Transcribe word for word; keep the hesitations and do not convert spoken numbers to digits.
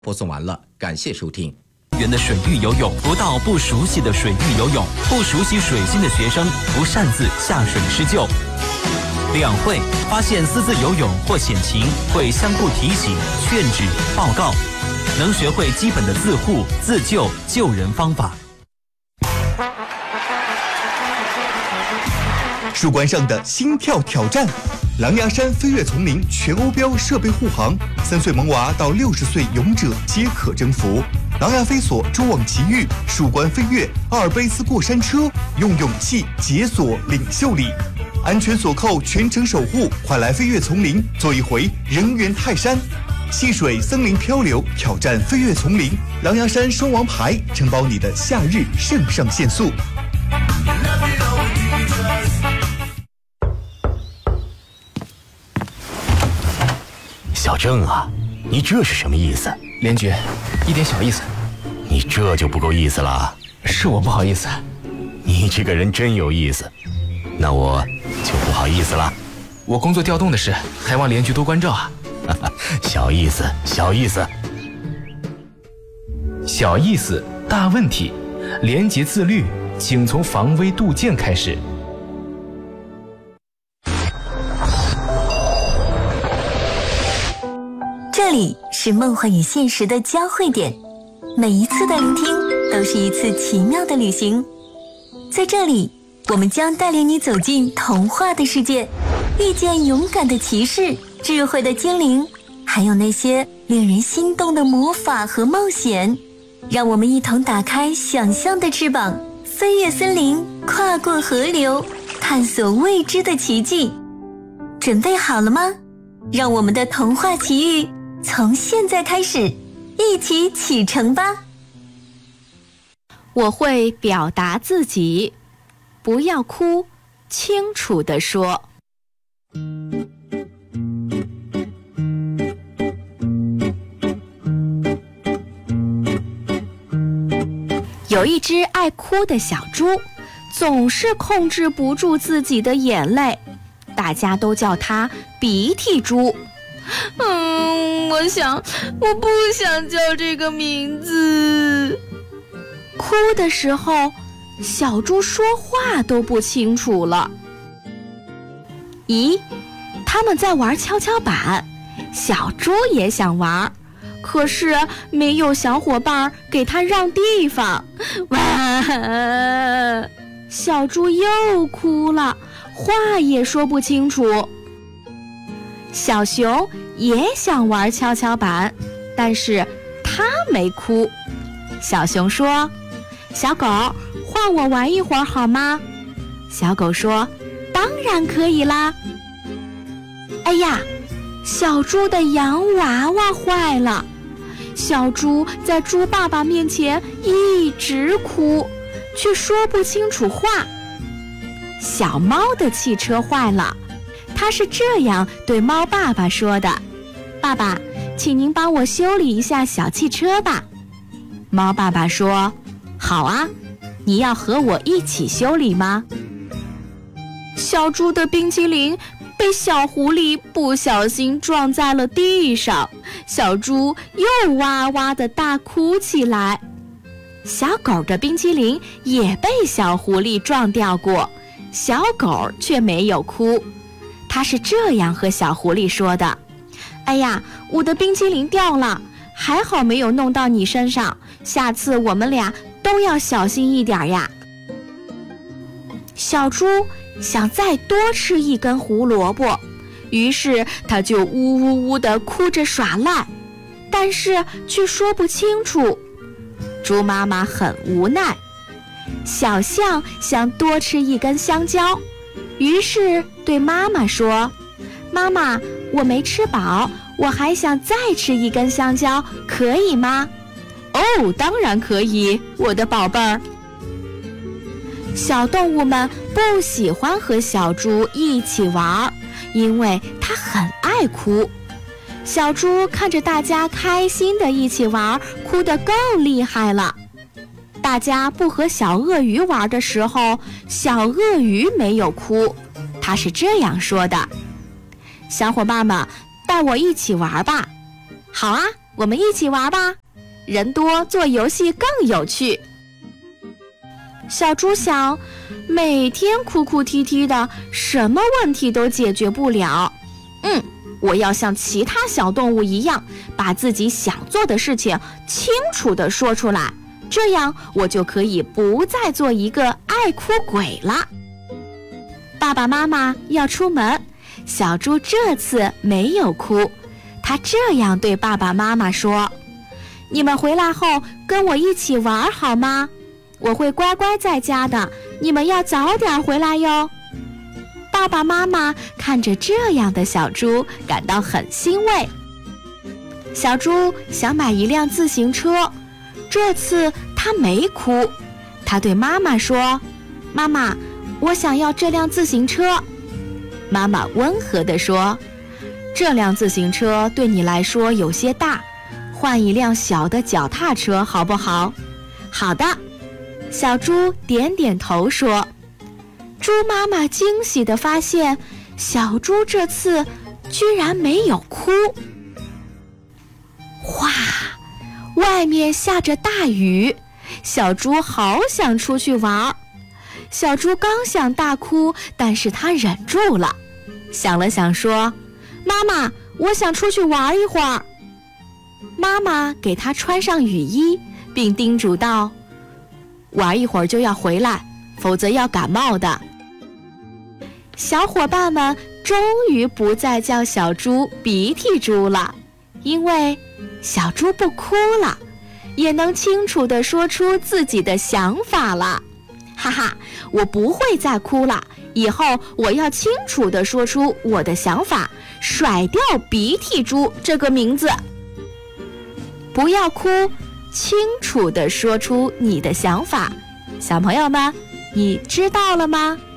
播送完了，感谢收听。 园的水域游泳，不到不熟悉的水域游泳，不熟悉水性的学生不擅自下水施救。两会发现私自游泳或险情，会相互提醒、劝止、报告，能学会基本的自护、自救、救人方法。 树冠上的心跳挑战，狼牙山飞跃丛林全欧标设备护航，三岁萌娃到六十岁勇者皆可征服。狼牙飞索蛛网奇遇，树冠飞跃，阿尔卑斯过山车，用勇气解锁领袖力，安全锁扣全程守护，快来飞跃丛林做一回人猿泰山。戏水森林漂流，挑战飞跃丛林，狼牙山双王牌承包你的夏日肾上腺素。 小郑啊，你这是什么意思？ 连局，一点小意思。 你这就不够意思了。 是我不好意思。 你这个人真有意思，那我就不好意思了。 我工作调动的事，还望连局多关照啊。 小意思，小意思。 小意思，大问题。廉洁自律，请从防微杜渐开始。 这里是梦幻与现实的交汇点，每一次的聆听都是一次奇妙的旅行。在这里，我们将带领你走进童话的世界，遇见勇敢的骑士、智慧的精灵，还有那些令人心动的魔法和冒险。让我们一同打开想象的翅膀，飞越森林，跨过河流，探索未知的奇迹。准备好了吗？让我们的童话奇遇从现在开始，一起启程吧！ 我会表达自己，不要哭，清楚地说。有一只爱哭的小猪，总是控制不住自己的眼泪，大家都叫它鼻涕猪。嗯，我想，我不想叫这个名字。哭的时候，小猪说话都不清楚了。咦，他们在玩跷跷板，小猪也想玩，可是没有小伙伴给他让地方。哇，小猪又哭了，话也说不清楚。小熊也想玩跷跷板，但是他没哭。小熊说：小狗，换我玩一会儿好吗？小狗说：当然可以啦。哎呀，小猪的洋娃娃坏了，小猪在猪爸爸面前一直哭，却说不清楚话。小猫的汽车坏了，它是这样对猫爸爸说的：爸爸，请您帮我修理一下小汽车吧。猫爸爸说：好啊，你要和我一起修理吗？小猪的冰淇淋被小狐狸不小心撞在了地上，小猪又哇哇地大哭起来。小狗的冰淇淋也被小狐狸撞掉过，小狗却没有哭。它是这样和小狐狸说的：哎呀，我的冰淇淋掉了，还好没有弄到你身上，下次我们俩都要小心一点呀。小猪想再多吃一根胡萝卜，于是他就呜呜呜地哭着耍赖，但是却说不清楚。猪妈妈很无奈。小象想多吃一根香蕉，于是对妈妈说：妈妈，我没吃饱，我还想再吃一根香蕉，可以吗？哦，当然可以，我的宝贝儿。小动物们不喜欢和小猪一起玩，因为它很爱哭。小猪看着大家开心的一起玩，哭得更厉害了。大家不和小鳄鱼玩的时候，小鳄鱼没有哭，它是这样说的：小伙伴们，带我一起玩吧。好啊， 我们一起玩吧，人多做游戏更有趣。小猪想，每天哭哭啼啼的，什么问题都解决不了。嗯，我要像其他小动物一样，把自己想做的事情清楚地说出来，这样我就可以不再做一个爱哭鬼了。爸爸妈妈要出门，小猪这次没有哭，他这样对爸爸妈妈说：你们回来后跟我一起玩好吗？我会乖乖在家的，你们要早点回来哟。爸爸妈妈看着这样的小猪，感到很欣慰。小猪想买一辆自行车，这次他没哭，他对妈妈说：妈妈，我想要这辆自行车。妈妈温和地说：这辆自行车对你来说有些大，换一辆小的脚踏车好不好？好的。小猪点点头说。猪妈妈惊喜地发现，小猪这次居然没有哭。哗，外面下着大雨，小猪好想出去玩。小猪刚想大哭，但是他忍住了，想了想说：妈妈，我想出去玩一会儿。妈妈给他穿上雨衣，并叮嘱道：玩一会儿就要回来，否则要感冒的。小伙伴们终于不再叫小猪鼻涕猪了，因为小猪不哭了，也能清楚地说出自己的想法了。哈哈，我不会再哭了，以后我要清楚地说出我的想法，甩掉鼻涕猪这个名字。不要哭，清楚地说出你的想法。小朋友们，你知道了吗？